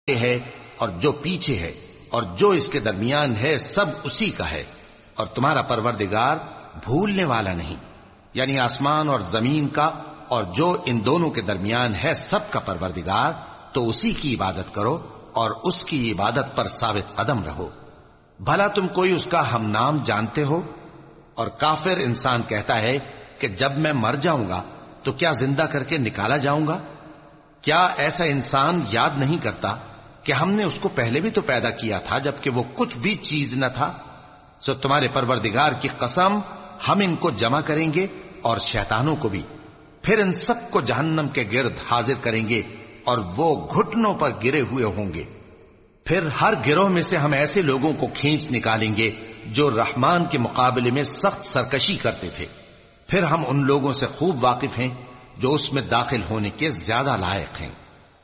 है और जो पीछे है और जो इसके दरमियान है सब उसी का है। और तुम्हारा परवरदिगार भूलने वाला नहीं, यानी आसमान और जमीन का और जो इन दोनों के दरमियान है सब का परवरदिगार, तो उसी की इबादत करो और उसकी इबादत पर साबित कदम रहो। भला तुम कोई उसका हम नाम जानते हो? और काफिर इंसान कहता है कि जब मैं मर जाऊंगा तो क्या जिंदा करके निकाला जाऊंगा? क्या ऐसा इंसान याद नहीं करता कि हमने उसको पहले भी तो पैदा किया था जबकि वो कुछ भी चीज न था? सो तुम्हारे परवरदिगार की कसम, हम इनको जमा करेंगे और शैतानों को भी, फिर इन सबको जहन्नम के गिर्द हाजिर करेंगे और वो घुटनों पर गिरे हुए होंगे। फिर हर गिरोह में से हम ऐसे लोगों को खींच निकालेंगे जो रहमान के मुकाबले में सख्त सरकशी करते थे। फिर हम उन लोगों से खूब वाकिफ हैं जो उसमें दाखिल होने के ज्यादा लायक हैं।